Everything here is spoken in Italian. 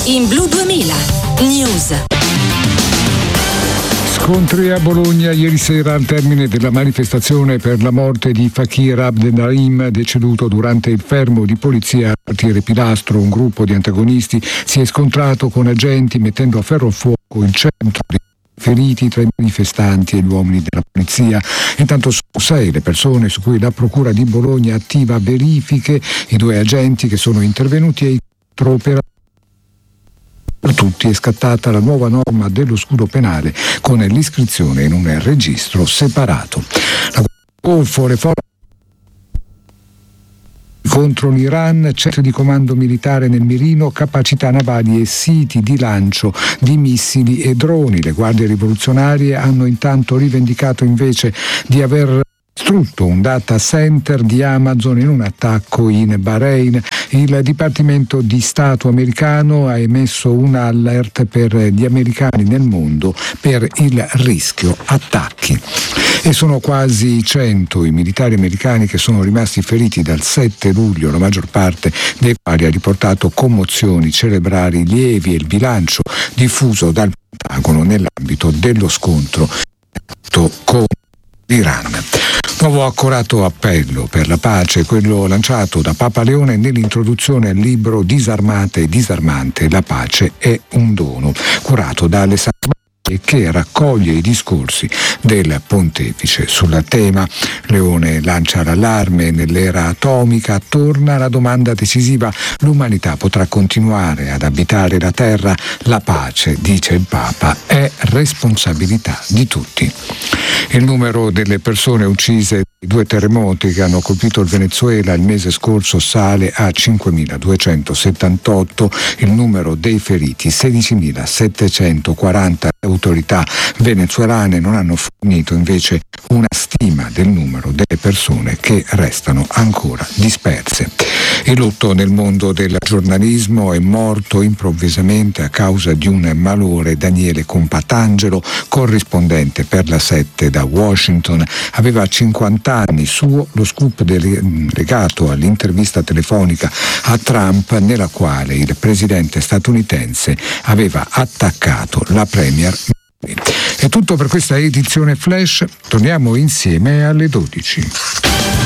in Blu 2000 News. Scontri a Bologna ieri sera al termine della manifestazione per la morte di Fakir Abdelnaim, deceduto durante il fermo di polizia al quartiere Pilastro. Un gruppo di antagonisti si è scontrato con agenti mettendo a ferro e fuoco il centro di feriti tra i manifestanti e gli uomini della polizia. Intanto sono 6 le persone su cui la Procura di Bologna attiva verifiche. I 2 agenti che sono intervenuti e i 4 operatori. Per tutti è scattata la nuova norma dello scudo penale con l'iscrizione in un registro separato. Golfo, le forze contro l'Iran, centri di comando militare nel mirino, capacità navali e siti di lancio di missili e droni. Le guardie rivoluzionarie hanno intanto rivendicato invece di aver distrutto un data center di Amazon in un attacco in Bahrain. Il Dipartimento di Stato americano ha emesso un alert per gli americani nel mondo per il rischio attacchi. E sono quasi 100 i militari americani che sono rimasti feriti dal 7 luglio, la maggior parte dei quali ha riportato commozioni cerebrali lievi, e il bilancio diffuso dal Pentagono nell'ambito dello scontro con l'Iran. Nuovo accorato appello per la pace, quello lanciato da Papa Leone nell'introduzione al libro Disarmate e disarmante, la pace è un dono, curato da Alessandro e che raccoglie i discorsi del pontefice sul tema. Leone lancia l'allarme: nell'era atomica torna la domanda decisiva: l'umanità potrà continuare ad abitare la terra? La pace, dice il Papa, è responsabilità di tutti. Il numero delle persone uccise i 2 terremoti che hanno colpito il Venezuela il mese scorso sale a 5.278, il numero dei feriti 16.740. Le autorità venezuelane non hanno fornito invece una stima del numero delle persone che restano ancora disperse. Il lutto nel mondo del giornalismo: è morto improvvisamente a causa di un malore Daniele Compatangelo, corrispondente per la 7 da Washington. Aveva 50 anni. Suo lo scoop legato all'intervista telefonica a Trump nella quale il presidente statunitense aveva attaccato la premier. È tutto per questa edizione Flash, torniamo insieme alle 12.